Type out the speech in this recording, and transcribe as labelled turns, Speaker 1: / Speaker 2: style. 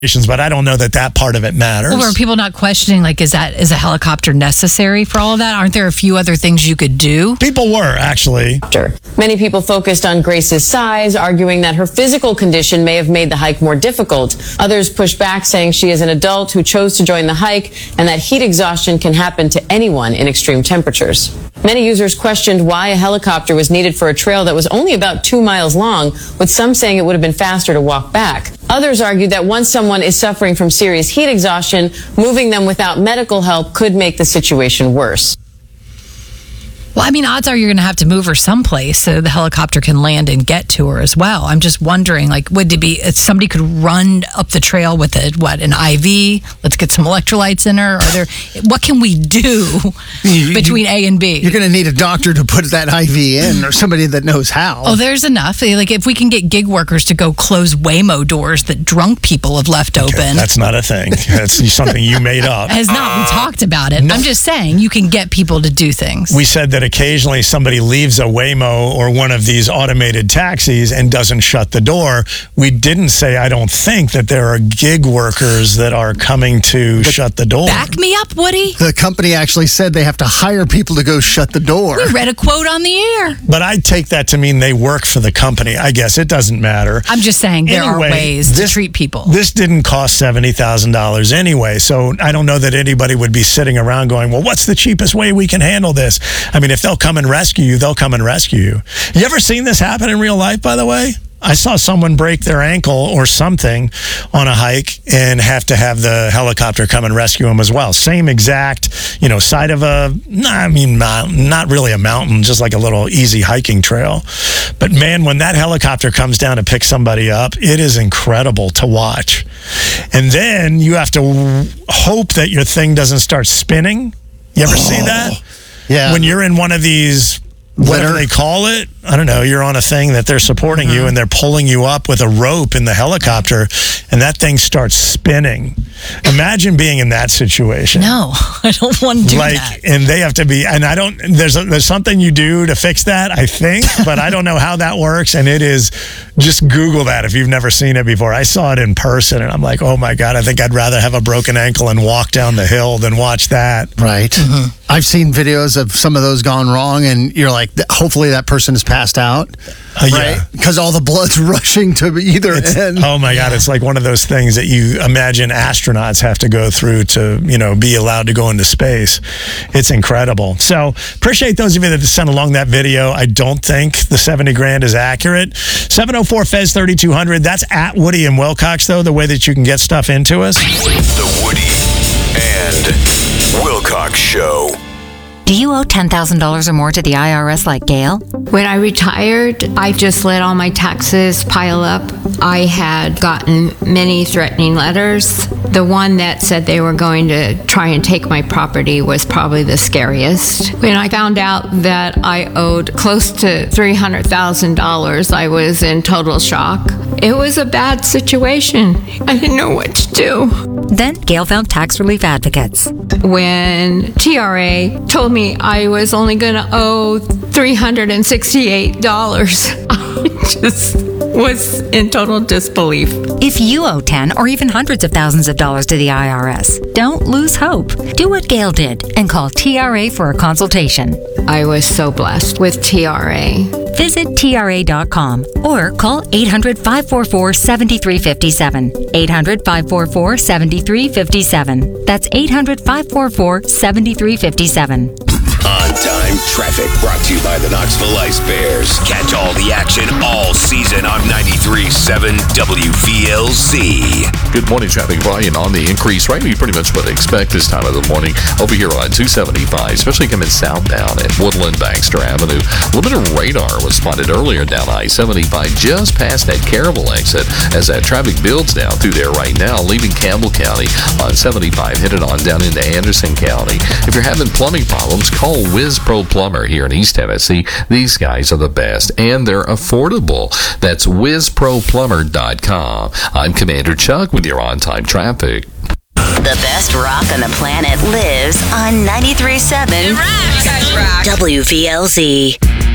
Speaker 1: but I don't know that part of it matters.
Speaker 2: Or are people not questioning, like, is a helicopter necessary for all of that? Aren't there a few other things you could do?
Speaker 1: People were, actually.
Speaker 3: Many people focused on Grace's size, arguing that her physical condition may have made the hike more difficult. Others pushed back, saying she is an adult who chose to join the hike and that heat exhaustion can happen to anyone in extreme temperatures. Many users questioned why a helicopter was needed for a trail that was only about 2 miles long, with some saying it would have been faster to walk back. Others argued that once someone is suffering from serious heat exhaustion, moving them without medical help could make the situation worse.
Speaker 2: Well, I mean, odds are you're going to have to move her someplace so the helicopter can land and get to her as well. I'm just wondering, like, would it be if somebody could run up the trail with an IV? Let's get some electrolytes in her. What can we do between A and B?
Speaker 4: You're going to need a doctor to put that IV in, or somebody that knows how.
Speaker 2: Oh, there's enough. Like, if we can get gig workers to go close Waymo doors that drunk people have left open.
Speaker 1: That's not a thing. That's something you made up.
Speaker 2: We talked about it. No. I'm just saying, you can get people to do things.
Speaker 1: We said that occasionally somebody leaves a Waymo or one of these automated taxis and doesn't shut the door. We didn't say, I don't think, that there are gig workers that are coming to shut the door.
Speaker 2: Back me up, Woody.
Speaker 4: The company actually said they have to hire people to go shut the door.
Speaker 2: We read a quote on the air.
Speaker 1: But I take that to mean they work for the company. I guess it doesn't matter.
Speaker 2: I'm just saying there are ways to treat people.
Speaker 1: This didn't cost $70,000 anyway, so I don't know that anybody would be sitting around going, well, what's the cheapest way we can handle this? I mean, if they'll come and rescue you, they'll come and rescue you. You ever seen this happen in real life, by the way? I saw someone break their ankle or something on a hike and have to have the helicopter come and rescue them as well. Same exact, side of not really a mountain, just like a little easy hiking trail. But man, when that helicopter comes down to pick somebody up, it is incredible to watch. And then you have to hope that your thing doesn't start spinning. You ever see that?
Speaker 4: Yeah.
Speaker 1: When you're in one of these, what do they call it? I don't know. You're on a thing that they're supporting you and they're pulling you up with a rope in the helicopter and that thing starts spinning. Imagine being in that situation.
Speaker 2: No, I don't want to do that.
Speaker 1: And they have to be, and I don't, there's something you do to fix that, I think, but I don't know how that works. And it is, just Google that if you've never seen it before. I saw it in person and I'm like, oh my God, I think I'd rather have a broken ankle and walk down the hill than watch that.
Speaker 4: Right. Mm-hmm. I've seen videos of some of those gone wrong and you're like, hopefully that person is passed out. Right? Because all the blood's rushing to either end.
Speaker 1: Oh my God, it's like one of those things that you imagine astronauts have to go through to, be allowed to go into space. It's incredible. So appreciate those of you that sent along that video. I don't think the 70 grand is accurate. 704-FEZ 3200. That's at Woody and Wilcox, though, the way that you can get stuff into us.
Speaker 5: The Woody and Wilcox Show.
Speaker 6: Do you owe $10,000 or more to the IRS like Gail?
Speaker 7: When I retired, I just let all my taxes pile up. I had gotten many threatening letters. The one that said they were going to try and take my property was probably the scariest. When I found out that I owed close to $300,000, I was in total shock. It was a bad situation. I didn't know what to do.
Speaker 6: Then Gail found tax relief advocates.
Speaker 7: When TRA told me I was only going to owe $368, I just was in total disbelief.
Speaker 6: If you owe 10 or even hundreds of thousands of dollars to the IRS, don't lose hope. Do what Gail did and call TRA for a consultation.
Speaker 7: I was so blessed with TRA.
Speaker 6: Visit TRA.com or call 800-544-7357. 800-544-7357. That's 800-544-7357.
Speaker 5: On-time traffic brought to you by the Knoxville Ice Bears. Catch all the action all season on 93.7 WVLZ.
Speaker 8: Good morning. Traffic volume on the increase. Right, we pretty much what to expect this time of the morning over here on 275, especially coming southbound at Woodland Baxter Avenue. A little bit of radar was spotted earlier down I-75 just past that Caryville exit as that traffic builds down through there right now, leaving Campbell County on 75, headed on down into Anderson County. If you're having plumbing problems, call Whiz Pro Plumber here in East Tennessee. These guys are the best, and they're affordable. That's WizProPlumber.com. I'm Commander Chuck with your on-time traffic.
Speaker 9: The best rock on the planet lives on 93.7 WVLZ.